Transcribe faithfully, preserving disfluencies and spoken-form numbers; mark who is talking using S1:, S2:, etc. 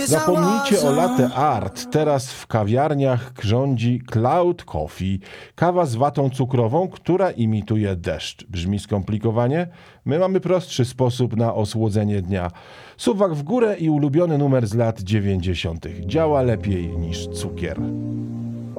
S1: Zapomnijcie o latte art. Teraz w kawiarniach rządzi Cloud Coffee. Kawa z watą cukrową, która imituje deszcz. Brzmi skomplikowanie? My mamy prostszy sposób na osłodzenie dnia. Suwak w górę i ulubiony numer z lat dziewięćdziesiątych. Działa lepiej niż cukier.